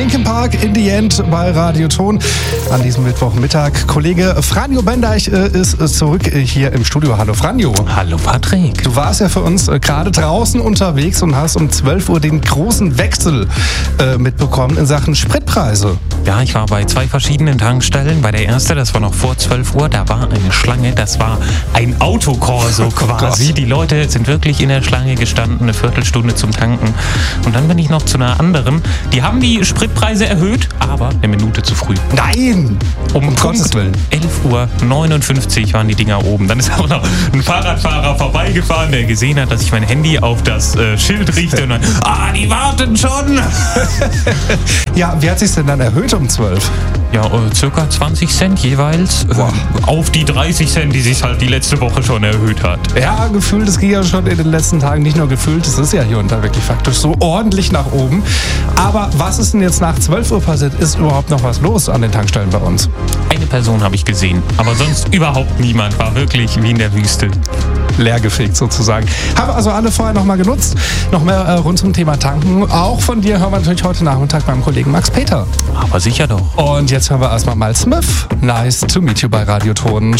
Linkin Park in the End bei Radio Ton an diesem Mittwochmittag. Kollege Franjo Bendeich ist zurück hier im Studio. Hallo Franjo. Hallo Patrick. Du warst ja für uns gerade draußen unterwegs und hast um 12 Uhr den großen Wechsel mitbekommen in Sachen Spritpreise. Ja, ich war bei 2 verschiedenen Tankstellen. Bei der ersten, das war noch vor 12 Uhr, da war eine Schlange, das war ein Autokorso quasi. Gott. Die Leute sind wirklich in der Schlange gestanden, eine Viertelstunde zum Tanken. Und dann bin ich noch zu einer anderen. Die haben die Spritpreise erhöht, aber eine Minute zu früh. Nein! Um Gottes Willen. 11:59 Uhr waren die Dinger oben. Dann ist auch noch ein Fahrradfahrer vorbeigefahren, der gesehen hat, dass ich mein Handy auf das Schild richte und dann, die warten schon! Ja, wie hat sich's denn dann erhöht um 12? Ja, circa 20 Cent jeweils auf die 30 Cent, die sich halt die letzte Woche schon erhöht hat. Ja, gefühlt, es ging ja schon in den letzten Tagen, nicht nur gefühlt, es ist ja hier und da wirklich faktisch so ordentlich nach oben. Aber was ist denn jetzt nach 12 Uhr passiert? Ist überhaupt noch was los an den Tankstellen bei uns? Eine Person habe ich gesehen, aber sonst überhaupt niemand. War wirklich wie in der Wüste. Leergefegt sozusagen. Haben also alle vorher nochmal genutzt. Noch mehr rund zum Thema Tanken. Auch von dir hören wir natürlich heute Nachmittag beim Kollegen Max Peter. Aber sicher doch. Und jetzt hören wir erstmal mal Smith. Nice to meet you bei Radio Ton.